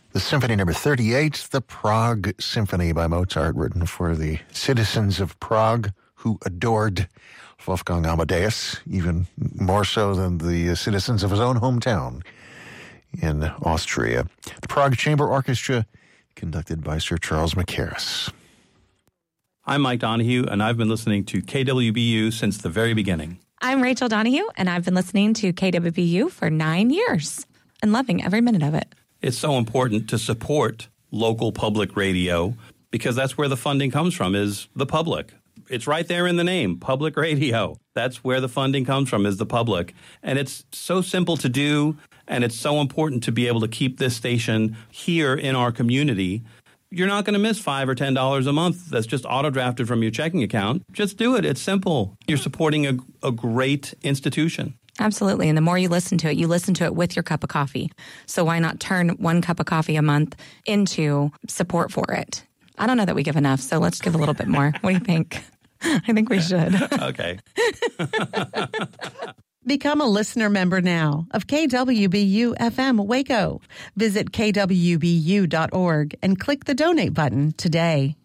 The Symphony number 38, the Prague Symphony by Mozart, written for the citizens of Prague who adored Wolfgang Amadeus, even more so than the citizens of his own hometown in Austria. The Prague Chamber Orchestra, conducted by Sir Charles Mackerras. I'm Mike Donahue, and I've been listening to KWBU since the very beginning. I'm Rachel Donahue, and I've been listening to KWBU for 9 years and loving every minute of it. It's so important to support local public radio because that's where the funding comes from, is the public. It's right there in the name, public radio. That's where the funding comes from, is the public. And it's so simple to do, and it's so important to be able to keep this station here in our community. You're not going to miss $5 or $10 a month that's just auto-drafted from your checking account. Just do it. It's simple. You're supporting a great institution. Absolutely. And the more you listen to it with your cup of coffee. So why not turn 1 cup of coffee a month into support for it? I don't know that we give enough, so let's give a little bit more. What do you think? I think we should. Okay. Become a listener member now of KWBU-FM Waco. Visit kwbu.org and click the donate button today.